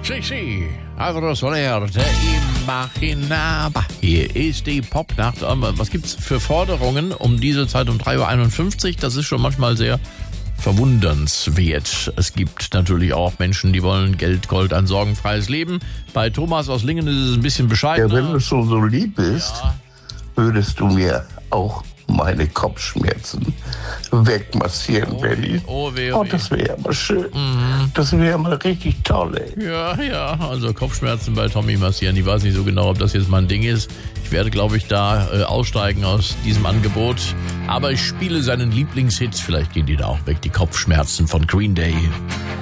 Sí, Alvaro Soler, der Imaginaba. Hier ist die Popnacht. Was gibt's für Forderungen um diese Zeit um 3.51 Uhr? Das ist schon manchmal sehr verwundernswert. Es gibt natürlich auch Menschen, die wollen Geld, Gold, ein sorgenfreies Leben. Bei Thomas aus Lingen ist es ein bisschen bescheidener. Ja, wenn du schon so lieb bist, würdest du mir auch meine Kopfschmerzen wegmassieren, Benny. Das wäre ja mal schön. Das wäre ja mal richtig toll, ey. Ja, also Kopfschmerzen bei Tommy massieren. Ich weiß nicht so genau, ob das jetzt mein Ding ist. Ich werde, glaube ich, da aussteigen aus diesem Angebot. Aber ich spiele seinen Lieblingshit. Vielleicht gehen die da auch weg, die Kopfschmerzen von Green Day.